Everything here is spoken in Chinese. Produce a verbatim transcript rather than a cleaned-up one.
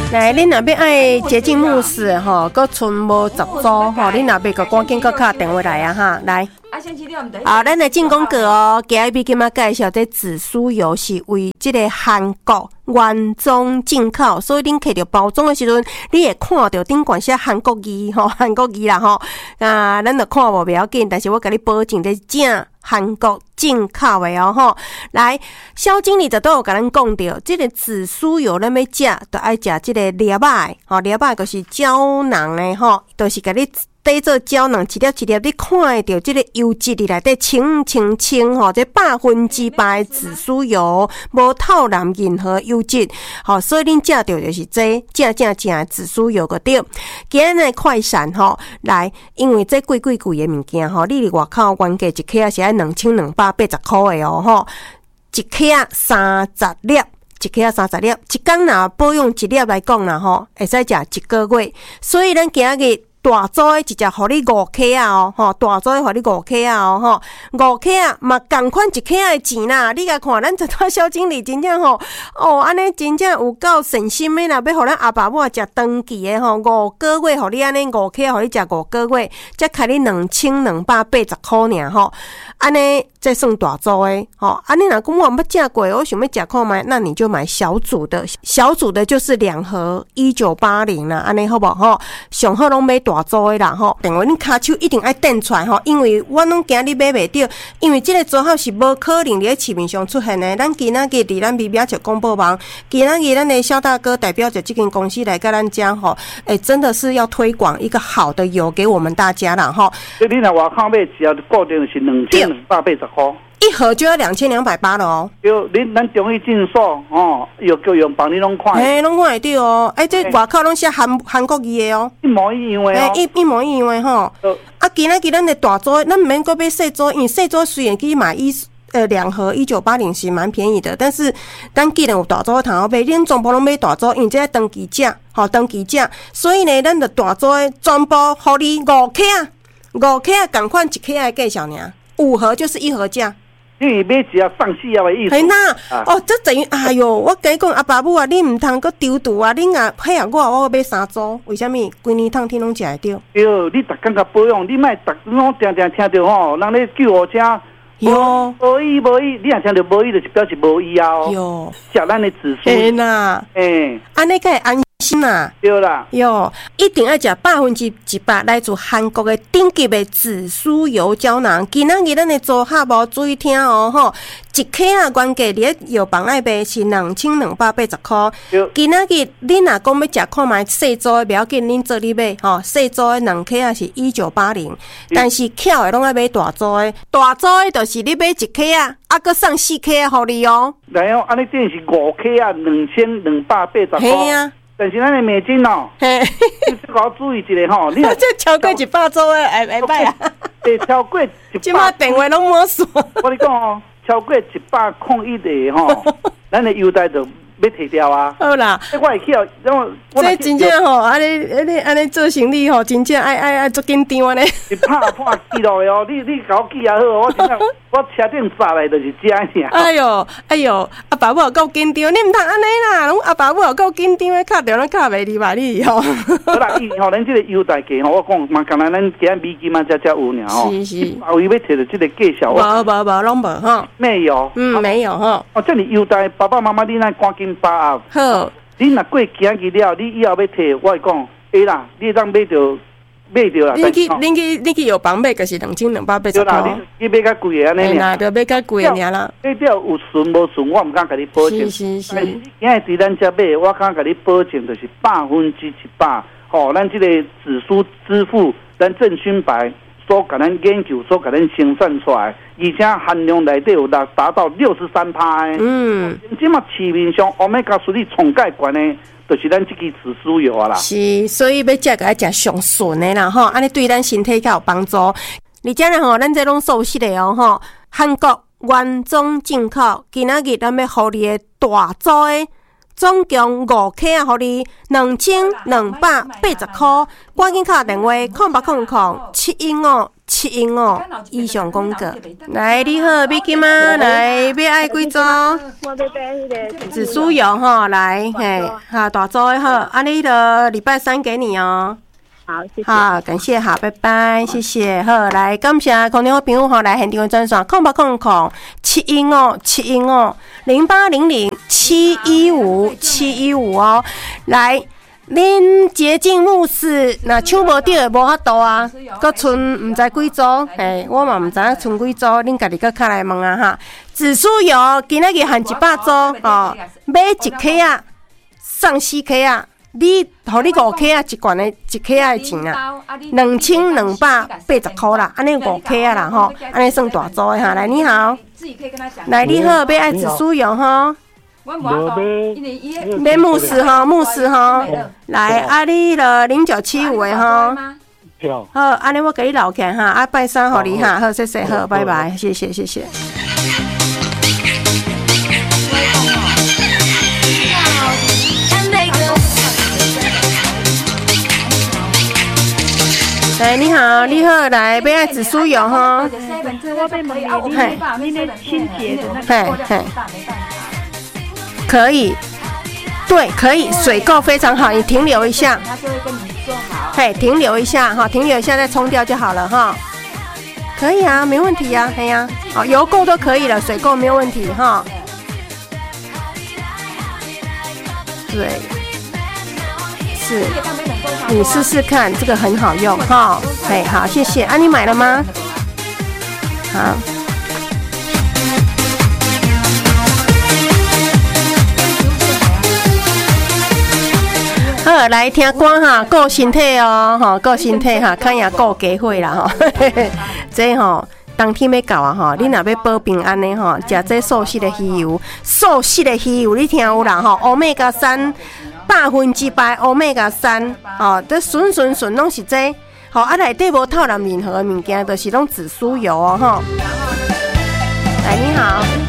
来，恁若要爱洁净慕斯吼，阁剩无十组吼，恁若要个赶紧阁敲电话来啊哈，来。好，咱来进广告哦。今日今仔介绍这紫苏油是为这个韩国原装进口，所以恁摕到包装的时阵，你会看到顶管写韩国字吼，韩国字啦吼。啊，咱就看无不要紧，但是我甲你保证这正韩国进口的哦吼。来，肖经理就都有甲咱讲到，这个紫苏油咱要食，就爱食这个粒仔，吼粒仔就是胶囊的吼，就是甲你。底做胶囊一粒一粒，你看会到这个油脂里内底清清清吼，这百分之百紫苏油，无透染任何油脂，吼，所以恁食到就是这正正正的紫苏油个对。今日的快闪吼，来，因为这贵贵贵的物件吼，你伫外口原价一克是爱两千两百八十块的哦吼，一克三十粒。一克三十粒，一天若保养一粒来讲啦吼，会使食一个月。所以咱今日大组的一只互你五克啊哦，吼大组的互你五克啊哦，吼五克啊嘛共款一克的钱啦。你甲看，咱这摊小经理真正吼哦，安尼真正有够省心的啦。要互咱阿爸母食长期的吼，五个月互你安尼五克，互你食五个月，才开你两千两百八十块尔吼。安尼再算大组的吼，安尼若讲我捌食过，我想要食看卖，那你就买小组的，小组的就是两盒一九八零啦，安尼好不好吼？上好拢买大组的啦吼，电话恁骹手一定爱点出来吼，因为我拢惊你买袂着，因为这个组合是无可能伫市面上出现的。咱今仔日伫咱 B B 球公布网，今仔日咱的肖大哥代表着这间公司来跟咱讲吼，诶、欸，真的是要推广一个好的油给我们大家啦吼。 所以你若外口买只要固定是两千两百八十块。 一盒就要两千两百八了哦。 对，恁咱中医诊所哦，有叫用帮你拢看。 嘿，拢看会到哦。哎、欸，这外口拢写韩韩国字的哦， 一模一样的哦。 一一模一样的吼。啊，今仔日咱的大组，咱毋免搁买细组，因为细组虽然可以买一呃两盒一九八零是蛮便宜的，但是咱既然有大组的通好买，恁全部拢买大组，因为这登记价，吼登记价，所以呢，咱的大组的全部互你五克啊，五克啊，共款一克的价钱尔，五盒就是一盒价。 因为买只要上市要的意思。 嘿那、啊、哦，这等于哎哟，我甲你讲阿爸母啊，你唔通搁丢毒啊！恁啊，嘿啊，我我买三组，为什么？规年通天拢食会着。 对，你逐工甲保养，你莫逐拢定定听着吼，人咧救我家。 哟， 无医无医，你若听着无医，就是表示无医啊哦。 哟， 食咱的紫苏。 嘿呐， 诶， 安尼才会安心啊。 对啦， 哟，一定要食百分之一百来自韩国的顶级的紫苏油胶囊。今仔日咱的组合无注意听哦吼，一克啊原价伫药房内卖是两千两百八十块。今仔日恁若讲要食看卖细组的，不要紧，恁做你买吼，细组的两克啊是一九八零，但是巧的拢爱买大组的，大组的就是你买一克啊，啊搁送四克的互你哦。 然后安尼这是五克啊，两千两百八十块。 嘿啊。 但是咱的美金哦，嘿，你要搞注意一下吼，你这超过一百组的，哎哎歹啊！ 对，超过一百， 即马电话拢无数。 我你讲哦，超过一百空一的吼，咱的优待就要提掉啊。 好啦， 我会去哦， 这真正吼，安尼安尼安尼做生意吼，真正爱爱爱做紧张呢。 是拍拍记录的哦，你你甲我记也好，我真正我车顶砸来就是这样。 哎呦哎呦，阿爸母又够紧张，你唔通安尼啦，拢阿爸母又够紧张，敲着咱敲袂离吧你吼。 好啦，伊吼，咱这个优待价吼，我讲嘛，刚才咱今美金嘛才才有尔吼。 是是。 后伊要摕到这个介绍。 无无无，拢无吼。 没有。 嗯，没有吼。 哦，这里优待，爸爸妈妈你咱赶紧把握。 好。 你若过今日了，你以后要摕，我讲，会啦，你当买着。买着啦， 恁去恁去恁去药房买，就是两千两百八十块。 对啦，你你买较贵的安尼尔。对啦，就买较贵的尔啦。 买了有顺无顺，我唔敢甲你保证。 是是是。 但是今日伫咱遮买，我敢甲你保证，就是百分之一百。吼、哦，咱这个紫苏支付，咱正勋白所甲咱研究，所甲咱生产出来，而且含量内底有达达到六十三趴的。嗯。即嘛市面上欧米伽属于重介悬的。就是咱这支紫苏油啊啦， 是，所以要食个爱食上纯的啦吼，安尼对咱身体较有帮助。而且呢吼，咱这拢熟悉的哦吼，韩国原装进口，今仔日咱要互你的大组的总共五克啊，互你两千两百八十块。赶紧打电话空八空空七一五七一五以上公告。来，你好，美金吗？来，要爱几组？ 我要买迄个紫苏油哈，来，嘿，哈，大组的好，啊，你的礼拜三给你哦。 好，谢谢。 好，感谢，好，拜拜，谢谢，好，来，感谢空中好朋友哈，来现场的专线空八空空七一五七一五零八零零七一五七一五哦，来。恁洁净慕斯，那抢无到的无法度啊，搁剩毋知几组，嘿，我嘛毋知影剩几组，恁家己搁敲来问啊哈。紫苏油今仔日限一百组哦，买一克啊，送四克啊，你互你五克啊，一罐的一克啊的钱啊，两千两百八十块啦，安尼五克啊啦吼，安尼算大组的哈。来，你好，来你好，要爱紫苏油吼。买慕斯哈，慕斯哈，来，啊你了零九七五的哈，好，安尼我给你留起哈，啊拜三互你哈，好，谢谢，好，拜拜，谢谢，谢谢。来，你好，你好，来，要爱紫苏油哈， 嘿，你那清洁的那个， 嘿嘿。可以，对，可以，水垢非常好，你停留一下， 他就会跟你做好， 嘿，停留一下哈，停留一下再冲掉就好了哈，可以啊，没问题呀、啊，嘿呀、啊，哦，油垢都可以了，水垢没有问题哈，对，是，你试试看，这个很好用哈，嘿，好，谢谢，啊，你买了吗？好。好，来听歌哈，顾身体哦，吼，顾身体哈，看也顾家伙啦吼。这吼冬天要到啊吼，你若要保平安的吼，食这素食的鱼油，素食的鱼油你听有啦吼，欧米伽三百分之百欧米伽三哦，这纯纯纯拢是这，吼啊内底无透含任何的物件，都是拢紫苏油哦吼。来，你好。